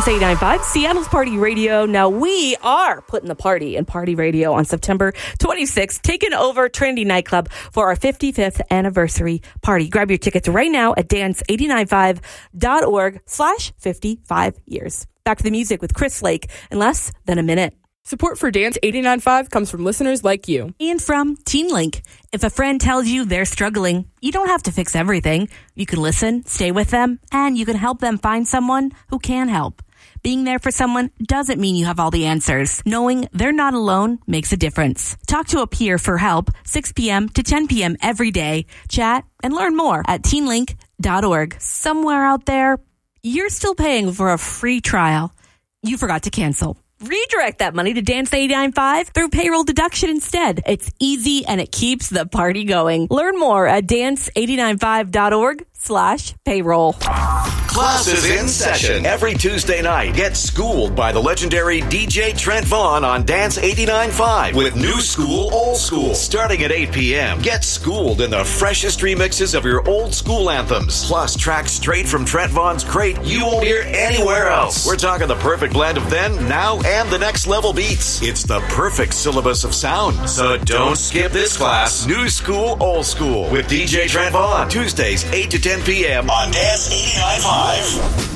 Dance 89.5, Seattle's Party Radio. Now, we are putting the party in Party Radio on September 26th, taking over Trinity Nightclub for our 55th anniversary party. Grab your tickets right now at dance895.org/55 years. Back to the music with Chris Lake in less than a minute. Support for Dance 89.5 comes from listeners like you. And from TeenLink. If a friend tells you they're struggling, you don't have to fix everything. You can listen, stay with them, and you can help them find someone who can help. Being there for someone doesn't mean you have all the answers. Knowing they're not alone makes a difference. Talk to a peer for help 6 p.m. to 10 p.m. every day. Chat and learn more at teenlink.org. Somewhere out there, you're still paying for a free trial you forgot to cancel. Redirect that money to Dance 89.5 through payroll deduction instead. It's easy and it keeps the party going. Learn more at dance895.org/payroll. Class is in session every Tuesday night. Get schooled by the legendary DJ Trent Vaughn on Dance 89.5 with New School, Old School. Starting at 8 p.m. Get schooled in the freshest remixes of your old school anthems. Plus tracks straight from Trent Vaughn's crate you won't hear anywhere else. We're talking the perfect blend of then, now, and the next level beats. It's the perfect syllabus of sound. So don't skip this class. New School, Old School with DJ Trent Vaughn. Tuesdays, 8 to 10 p.m. on Dance 89.5.